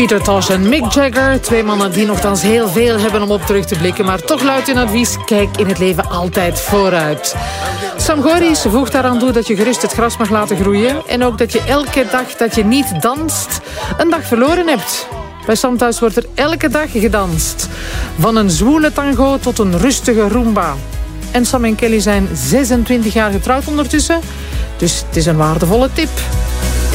Peter Tosh en Mick Jagger. Twee mannen die nogthans heel veel hebben om op terug te blikken. Maar toch luidt hun advies, kijk in het leven altijd vooruit. Sam Goris voegt daaraan toe dat je gerust het gras mag laten groeien. En ook dat je elke dag dat je niet danst, een dag verloren hebt. Bij Sam thuis wordt er elke dag gedanst. Van een zwoele tango tot een rustige rumba. En Sam en Kelly zijn 26 jaar getrouwd ondertussen. Dus het is een waardevolle tip.